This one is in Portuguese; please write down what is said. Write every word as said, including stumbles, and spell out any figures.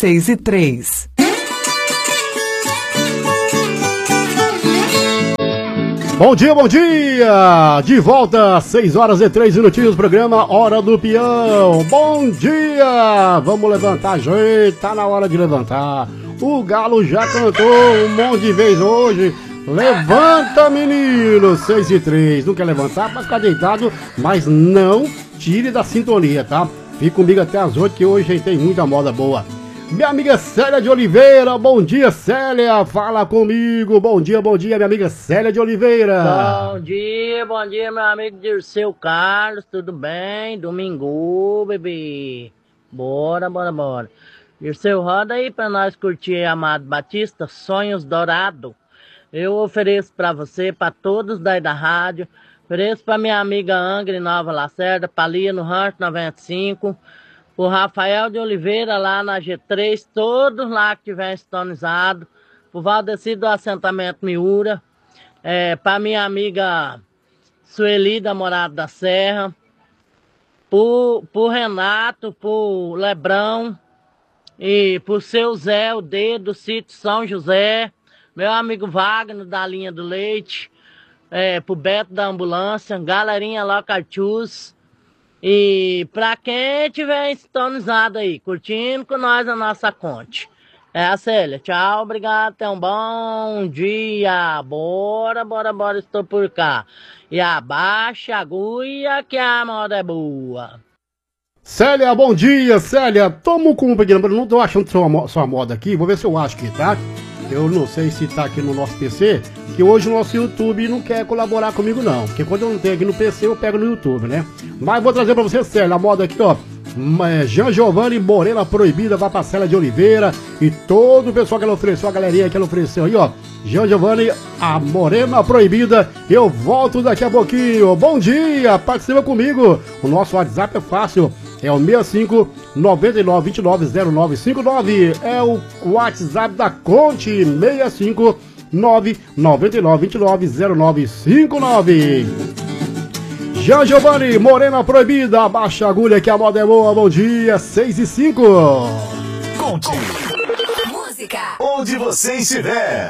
seis e três. Bom dia, bom dia! De volta, seis horas e três minutinhos, programa Hora do Peão. Bom dia! Vamos levantar, gente, tá na hora de levantar. O galo já cantou um monte de vezes hoje. Levanta, menino! seis e três. Não quer levantar pra ficar deitado, mas não tire da sintonia, tá? Fique comigo até as oito, que hoje tem muita moda boa. Minha amiga Célia de Oliveira, bom dia, Célia, fala comigo. Bom dia, bom dia, minha amiga Célia de Oliveira. Bom dia, bom dia, meu amigo Dirceu Carlos, tudo bem? Domingo, bebê. Bora, bora, bora. Dirceu, roda aí pra nós curtir Amado Batista, Sonhos Dourados. Eu ofereço pra você, pra todos daí da rádio, ofereço pra minha amiga Angre Nova Lacerda, Palia no Rancho noventa e cinco, o Rafael de Oliveira lá na G três, todos lá que tiver sintonizado, o Valdeci do assentamento Miura, é, para minha amiga Sueli da Morada da Serra, pro, pro Renato, pro Lebrão e pro seu Zé, o D do sítio São José, meu amigo Wagner da linha do leite, é, pro Beto da ambulância, galerinha lá, Cartius. E pra quem tiver sintonizado aí, curtindo com nós a nossa conte. É a Célia, tchau, obrigado, tenha um bom dia. Bora, bora, bora, estou por cá. E abaixa a agulha que a moda é boa. Célia, bom dia, Célia. Tamo com um pequeno, não tô achando sua, sua moda aqui, vou ver se eu acho que tá. Eu não sei se tá aqui no nosso P C, que hoje o nosso YouTube não quer colaborar comigo não, porque quando eu não tenho aqui no P C, eu pego no YouTube, né? Mas vou trazer pra você, Célia, a moda aqui, ó. Jean Giovanni Morena Proibida, vai pra Célia de Oliveira e todo o pessoal que ela ofereceu, a galerinha que ela ofereceu aí, ó. Jean Giovanni, a Morena Proibida, eu volto daqui a pouquinho. Bom dia, participa comigo. O nosso WhatsApp é fácil. É o seis cinco nove nove dois nove zero nove cinco nove. É o WhatsApp da Conte. seis cinco nove nove nove dois nove zero nove cinco nove. Jean Giovanni, Morena Proibida. Abaixa a agulha que a moda é boa. Bom dia, seis e cinco. Conte. Música. Onde você estiver.